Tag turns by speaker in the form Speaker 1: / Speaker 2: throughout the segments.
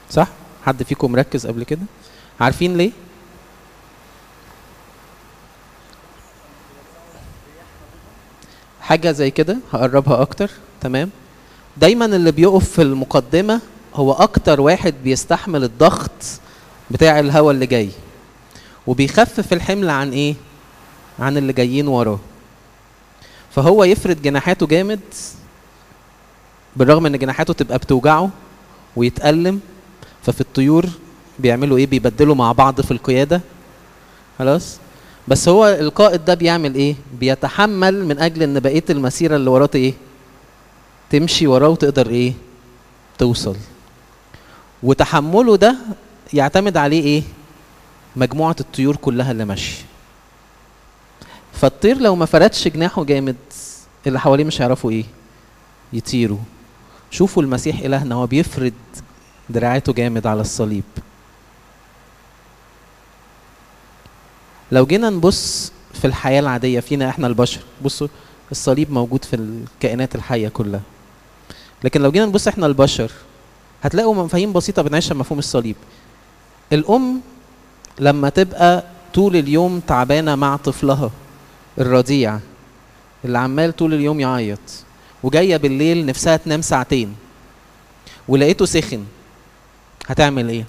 Speaker 1: صح؟ حد فيكم مركز قبل كده؟ عارفين ليه؟ حاجة زي كده هقربها اكتر. تمام. دايما اللي بيقف في المقدمة هو اكتر واحد بيستحمل الضغط بتاع الهواء اللي جاي، وبيخفف الحمل عن ايه؟ عن اللي جايين وراه. فهو يفرد جناحاته جامد، بالرغم ان جناحاته تبقى بتوجعه ويتألم. ففي الطيور بيعملوا ايه؟ بيبدلوا مع بعض في القيادة. خلاص. بس هو القائد ده بيعمل ايه؟ بيتحمل من اجل ان بقية المسيرة اللي وراه ايه؟ تمشي وراه وتقدر ايه؟ توصل. وتحمله ده يعتمد عليه ايه؟ مجموعة الطيور كلها اللي ماشية. فالطير لو ما فردش جناحه جامد، اللي حواليه مش هيعرفوا ايه؟ يطيروا. شوفوا المسيح إلهنا هو بيفرد دراعاته جامد على الصليب. لو جينا نبص في الحياة العادية فينا احنا البشر، بصوا الصليب موجود في الكائنات الحية كلها. لكن لو جينا نبص احنا البشر، هتلاقوا مفاهيم بسيطة بنعيشها مفهوم الصليب. الأم لما تبقى طول اليوم تعبانة مع طفلها الرضيع اللي عمال طول اليوم يعيط، وجاية بالليل نفسها تنام ساعتين ولقيته سخن، هتعمل ايه؟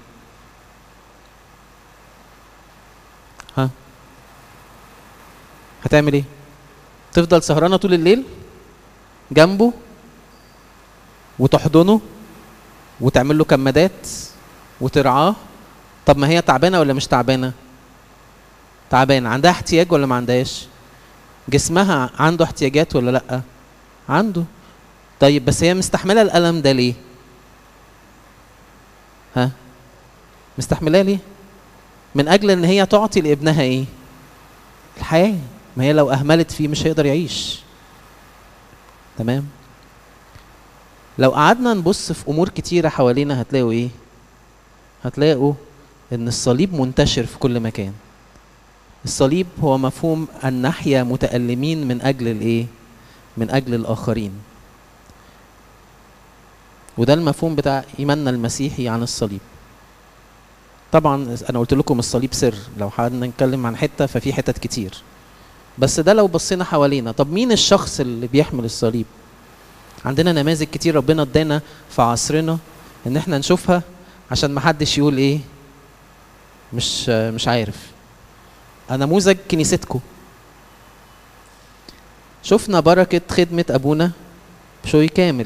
Speaker 1: ها؟ هتعمل ايه؟ تفضل سهرانة طول الليل جنبه وتحضنه وتعمل له كمادات وترعاه. طب ما هي تعبانة ولا مش تعبانة؟ تعبانة. عندها احتياج ولا ما عندهاش؟ جسمها عنده احتياجات ولا لأ؟ عنده. طيب بس هي مستحملة الألم ده ليه؟ ها؟ مستحملاه ليه؟ من أجل إن هي تعطي لابنها إيه؟ الحياة. ما هي لو أهملت فيه مش هيقدر يعيش. تمام؟ لو قعدنا نبص في أمور كتيرة حوالينا هتلاقوا إيه؟ هتلاقوا إن الصليب منتشر في كل مكان. الصليب هو مفهوم أن نحيا متألمين من أجل الإيه؟ من أجل الآخرين. وده المفهوم بتاع إيماننا المسيحي عن الصليب. طبعا أنا قلت لكم الصليب سر، لو حابين نتكلم عن حتة ففي حتت كتير. بس ده لو بصينا حوالينا، طب مين الشخص اللي بيحمل الصليب؟ عندنا نماذج كتير ربنا ادانا في عصرنا ان احنا نشوفها عشان محدش يقول ايه مش عارف. نموذج كنيستكم. شفنا بركة خدمة ابونا بشوي كامل.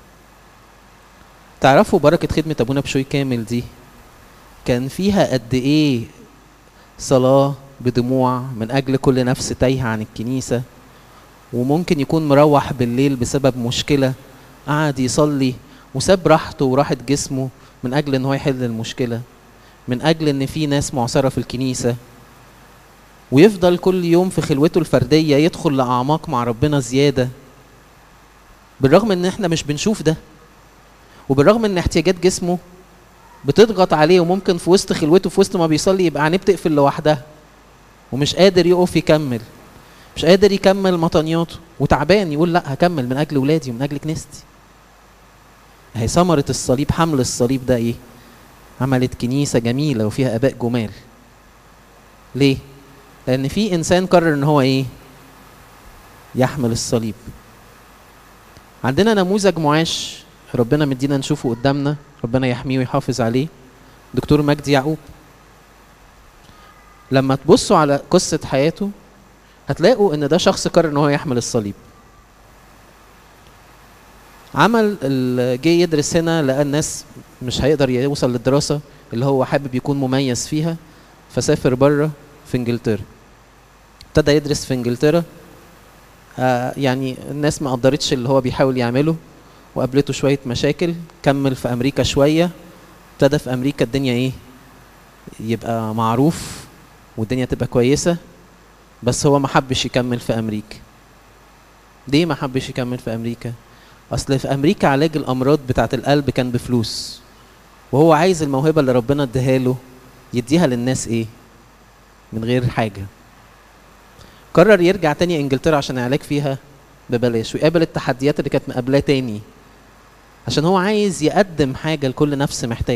Speaker 1: تعرفوا بركة خدمة ابونا بشوي كامل دي كان فيها قد ايه صلاة بدموع من اجل كل نفس تايهة عن الكنيسة، وممكن يكون مروح بالليل بسبب مشكلة قعد يصلي وساب راحته وراحة جسمه من أجل إن هو يحل المشكلة، من أجل إن في ناس معصرة في الكنيسة. ويفضل كل يوم في خلوته الفردية يدخل لأعماق مع ربنا زيادة، بالرغم إن إحنا مش بنشوف ده، وبالرغم إن احتياجات جسمه بتضغط عليه، وممكن في وسط خلوته في وسط ما بيصلي يبقى عينيه بتقفل لوحدها ومش قادر يقف يكمل، مش قادر يكمل مطنياته وتعبان، يقول لا هكمل من اجل ولادي ومن اجل كنيستي. هي ثمرة الصليب، حمل الصليب ده ايه؟ عملت كنيسة جميلة وفيها اباء جمال. ليه؟ لان في انسان قرر ان هو ايه؟ يحمل الصليب. عندنا نموذج معاش ربنا مدينا نشوفه قدامنا، ربنا يحميه ويحافظ عليه، دكتور مجدي يعقوب. لما تبصوا على قصة حياته هتلاقوا ان ده شخص قرر ان هو يحمل الصليب. جه يدرس هنا، لقى الناس مش هيقدر يوصل للدراسة اللي هو حابب يكون مميز فيها، فسافر بره في انجلترا. ابتدى يدرس في انجلترا. يعني الناس ما قدرتش اللي هو بيحاول يعمله وقابلته شوية مشاكل. كمل في امريكا شوية، ابتدى في امريكا الدنيا ايه؟ يبقى معروف والدنيا تبقى كويسة. بس هو ما حبش يكمل في امريكا. ليه ما حبش يكمل في امريكا؟ اصل في امريكا علاج الامراض بتاعه القلب كان بفلوس، وهو عايز الموهبه اللي ربنا اداها له يديها للناس ايه؟ من غير حاجه. قرر يرجع تاني انجلترا عشان العلاج فيها ببلاش، ويقابل التحديات اللي كانت مقابلاه تاني، عشان هو عايز يقدم حاجه لكل نفس محتاج.